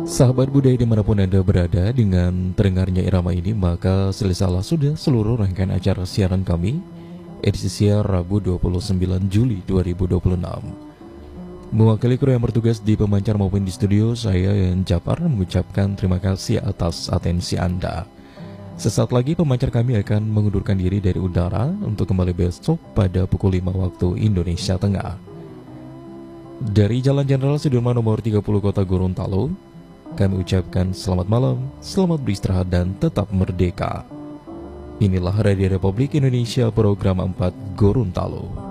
Sahabat budaya dimanapun Anda berada, dengan terdengarnya irama ini maka selesailah sudah seluruh rangkaian acara siaran kami edisi siar Rabu 29 Juli 2026. Mewakili kru yang bertugas di pemancar maupun di studio, saya yang Japar mengucapkan terima kasih atas atensi Anda. Sesaat lagi pemancar kami akan mengundurkan diri dari udara untuk kembali besok pada pukul 5 waktu Indonesia Tengah. Dari Jalan Jenderal Sudirman nomor 30 Kota Gorontalo, kami ucapkan selamat malam, selamat beristirahat dan tetap merdeka. Inilah Radio Republik Indonesia program 4 Gorontalo.